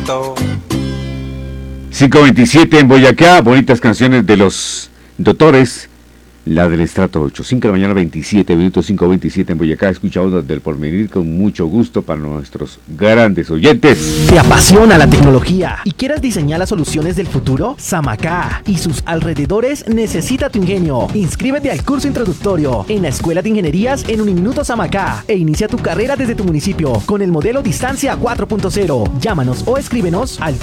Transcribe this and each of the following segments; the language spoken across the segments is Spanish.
bonito. 5:27 en Boyacá, bonitas canciones de los doctores. La del estrato 8, 5 de la mañana, 27 minutos, 5:27 en Boyacá. Escuchamos del Porvenir con mucho gusto para nuestros grandes oyentes. ¿Te apasiona la tecnología y quieres diseñar las soluciones del futuro? Samacá y sus alrededores necesita tu ingenio. Inscríbete al curso introductorio en la Escuela de Ingenierías en Uniminuto Samacá e inicia tu carrera desde tu municipio con el modelo Distancia 4.0. Llámanos o escríbenos al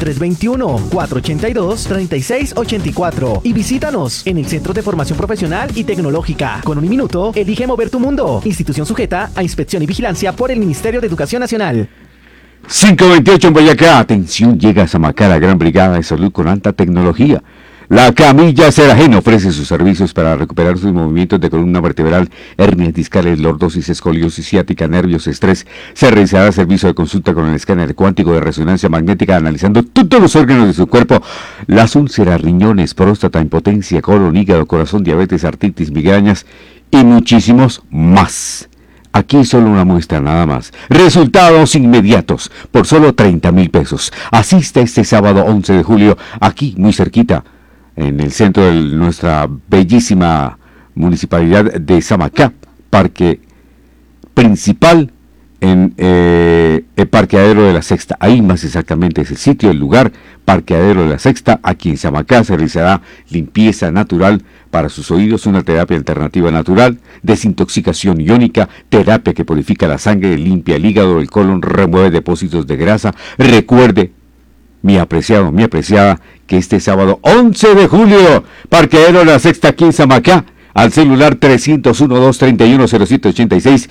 321-482-3684 y visítanos en el Centro de Formación Profesional y Tecnológica. Con Uniminuto, elige mover tu mundo. Institución sujeta a inspección y vigilancia por el Ministerio de Educación Nacional. 5:28 en Boyacá. Atención, llega a Samacá la gran brigada de salud con alta tecnología. La Camilla Cerajeno ofrece sus servicios para recuperar sus movimientos de columna vertebral, hernias discales, lordosis, escoliosis ciática, nervios, estrés. Se realizará servicio de consulta con el escáner cuántico de resonancia magnética, analizando todos los órganos de su cuerpo: las úlceras, riñones, próstata, impotencia, colon, hígado, corazón, diabetes, artritis, migrañas y muchísimos más. Aquí solo una muestra nada más. Resultados inmediatos por solo 30,000 pesos. Asista este sábado 11 de julio, aquí muy cerquita, en el centro de nuestra bellísima municipalidad de Samacá, parque principal en el parqueadero de la Sexta. Ahí más exactamente es el sitio, el lugar, parqueadero de la Sexta. Aquí en Samacá se realizará limpieza natural para sus oídos, una terapia alternativa natural, desintoxicación iónica, terapia que purifica la sangre, limpia el hígado, el colon, remueve depósitos de grasa. Recuerde, mi apreciado, mi apreciada, que este sábado 11 de julio, parqueadero de la Sexta aquí en Samacá, al celular 301-231-0786,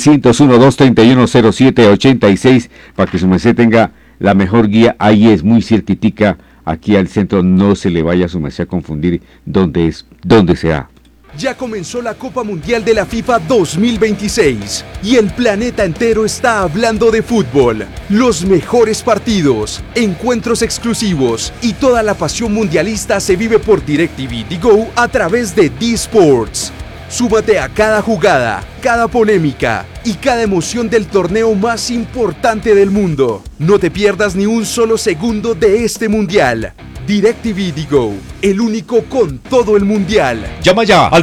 301-231-0786, para que su merced tenga la mejor guía. Ahí es muy cerquitica, aquí al centro. No se le vaya a su merced a confundir dónde sea. Ya comenzó la Copa Mundial de la FIFA 2026 y el planeta entero está hablando de fútbol. Los mejores partidos, encuentros exclusivos y toda la pasión mundialista se vive por DirecTV Go a través de D-Sports. Súmate a cada jugada, cada polémica y cada emoción del torneo más importante del mundo. No te pierdas ni un solo segundo de este mundial. DirecTV Go, el único con todo el mundial. Llama ya al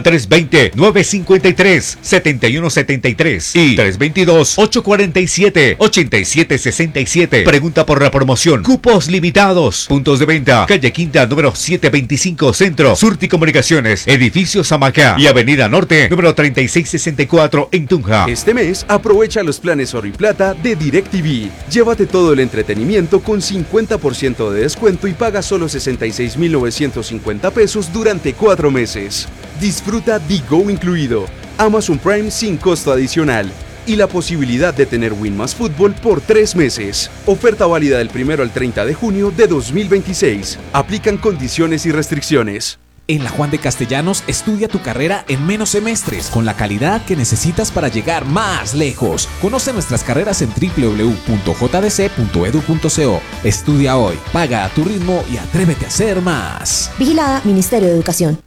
320-953-7173 y 322-847-8767. Pregunta por la promoción. Cupos limitados. Puntos de venta: calle Quinta, número 725 Centro, Surti Comunicaciones, Edificio Samacá y Avenida Norte, número 3664 en Tunja. Este mes aprovecha los planes Oro y Plata de DirecTV. Llévate todo el entretenimiento con 50% de descuento y paga solo 66,950 pesos durante 4 meses. Disfruta Go incluido, Amazon Prime sin costo adicional y la posibilidad de tener Win Más Fútbol por 3 meses. Oferta válida del 1 al 30 de junio de 2026. Aplican condiciones y restricciones. En la Juan de Castellanos, estudia tu carrera en menos semestres, con la calidad que necesitas para llegar más lejos. Conoce nuestras carreras en www.jdc.edu.co. Estudia hoy, paga a tu ritmo y atrévete a ser más. Vigilada Ministerio de Educación.